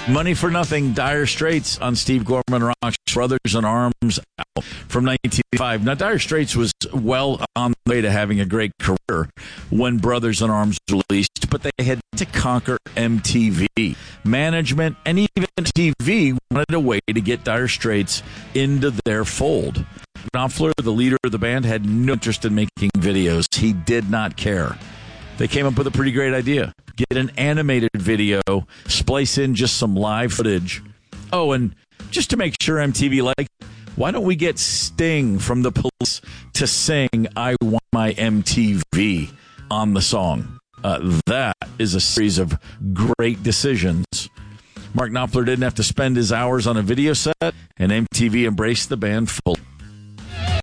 Money for Nothing, Dire Straits on Steve Gorman Rocks, Brothers in Arms from 1985. Now, Dire Straits was well on the way to having a great career when Brothers in Arms released, but they had to conquer MTV. Management and even TV wanted a way to get Dire Straits into their fold. Knopfler, the leader of the band, had no interest in making videos. He did not care. They came up with a pretty great idea. Get an animated video, splice in just some live footage. Oh, and just to make sure MTV liked, why don't we get Sting from the Police to sing I Want My MTV on the song? That is a series of great decisions. Mark Knopfler didn't have to spend his hours on a video set, and MTV embraced the band full.